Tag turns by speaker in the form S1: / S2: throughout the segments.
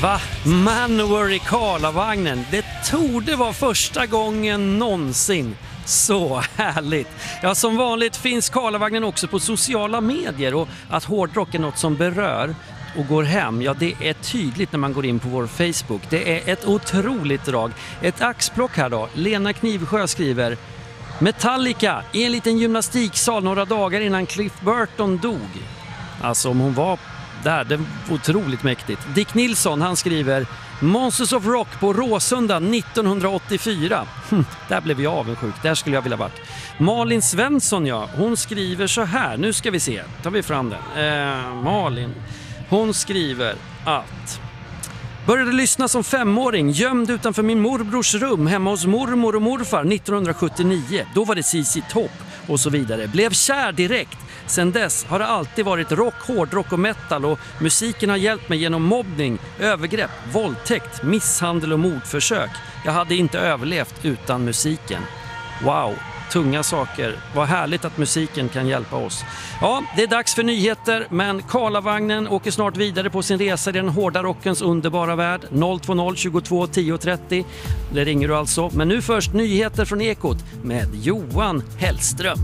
S1: Va? Manowar i Karlavagnen. Det torde vara första gången någonsin. Så härligt. Ja, som vanligt finns Karlavagnen också på sociala medier, och att hårdrock är något som berör och går hem, ja, det är tydligt när man går in på vår Facebook. Det är ett otroligt drag. Ett axplock här då. Lena Knivsjö skriver: Metallica i en liten gymnastiksal några dagar innan Cliff Burton dog. Alltså om hon var där, det var otroligt mäktigt. Dick Nilsson, han skriver: Monsters of Rock på Råsunda 1984. Där blev jag avundsjuk, där skulle jag vilja varit. Malin Svensson, ja, hon skriver så här. Nu ska vi se, tar vi fram den. Malin, hon skriver att: började lyssna som 5-åring, gömd utanför min morbrors rum hemma hos mormor och morfar 1979. Då var det ZZ Top och så vidare. Blev kär direkt. Sen dess har det alltid varit rock, hårdrock och metal, och musiken har hjälpt mig genom mobbning, övergrepp, våldtäkt, misshandel och mordförsök. Jag hade inte överlevt utan musiken. Wow, tunga saker. Vad härligt att musiken kan hjälpa oss. Ja, det är dags för nyheter, men Karlavagnen åker snart vidare på sin resa i den hårda rockens underbara värld. 020 22 10 30. Det ringer du alltså. Men nu först nyheter från Ekot med Johan Hellström.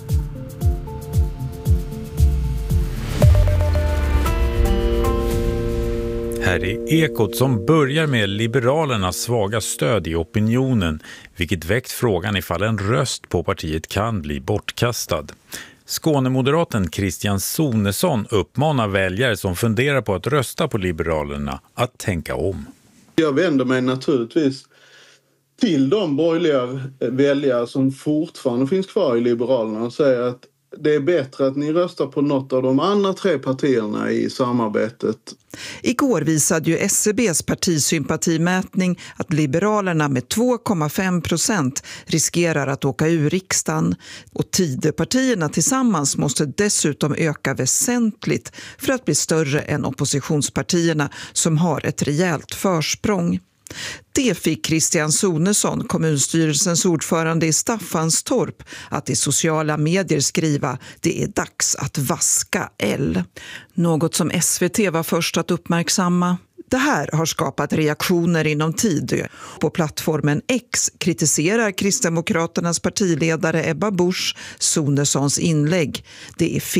S2: Här är Ekot som börjar med Liberalernas svaga stöd i opinionen, vilket väckt frågan ifall en röst på partiet kan bli bortkastad. Skånemoderaten Christian Sonesson uppmanar väljare som funderar på att rösta på Liberalerna att tänka om.
S3: Jag vänder mig naturligtvis till de borgerliga väljare som fortfarande finns kvar i Liberalerna och säger att det är bättre att ni röstar på något av de andra 3 partierna i samarbetet.
S4: Igår visade ju SCBs partisympatimätning att Liberalerna med 2,5% riskerar att åka ur riksdagen. Och Tidöpartierna tillsammans måste dessutom öka väsentligt för att bli större än oppositionspartierna som har ett rejält försprång. Det fick Christian Sonesson, kommunstyrelsens ordförande i Staffanstorp, att i sociala medier skriva: det är dags att vaska L. Något som SVT var först att uppmärksamma. Det här har skapat reaktioner inom Tidö. På plattformen X kritiserar Kristdemokraternas partiledare Ebba Busch Sonessons inlägg. Det är